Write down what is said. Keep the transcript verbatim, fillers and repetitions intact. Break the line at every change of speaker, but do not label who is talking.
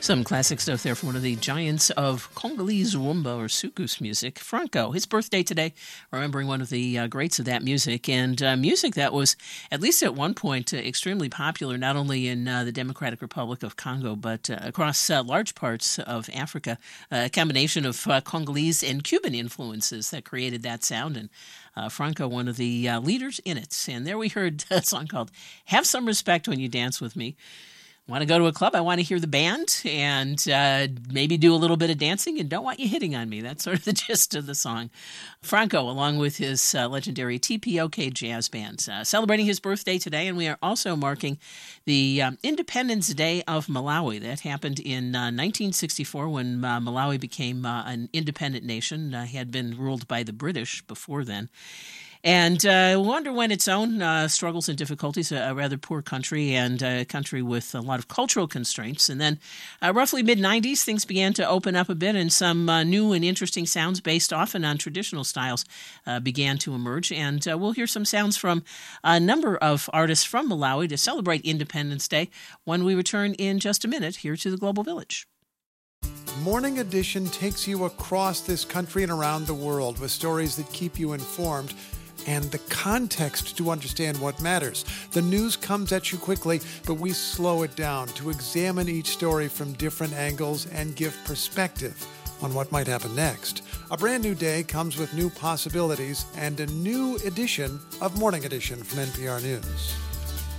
Some classic stuff there from one of the giants of Congolese rumba or soukous music, Franco. His birthday today, remembering one of the uh, greats of that music, and uh, music that was, at least at one point, uh, extremely popular, not only in uh, the Democratic Republic of Congo, but uh, across uh, large parts of Africa. Uh, a combination of uh, Congolese and Cuban influences that created that sound, and uh, Franco, one of the uh, leaders in it. And there we heard a song called Have Some Respect When You Dance With Me. Want to go to a club? I want to hear the band and uh, maybe do a little bit of dancing and don't want you hitting on me. That's sort of the gist of the song. Franco, along with his uh, legendary T P O K Jazz Band, uh, celebrating his birthday today, and we are also marking the um, Independence Day of Malawi. That happened in uh, nineteen sixty-four when uh, Malawi became uh, an independent nation. Uh, had been ruled by the British before then. And I uh, wonder when its own uh, struggles and difficulties, a, a rather poor country and a country with a lot of cultural constraints. And then uh, roughly mid nineties, things began to open up a bit and some uh, new and interesting sounds based often on traditional styles uh, began to emerge. And uh, we'll hear some sounds from a number of artists from Malawi to celebrate Independence Day when we return in just a minute here to the Global Village.
Morning Edition takes you across this country and around the world with stories that keep you informed and the context to understand what matters. The news comes at you quickly, but we slow it down to examine each story from different angles and give perspective on what might happen next. A brand new day comes with new possibilities and a new edition of Morning Edition from N P R News.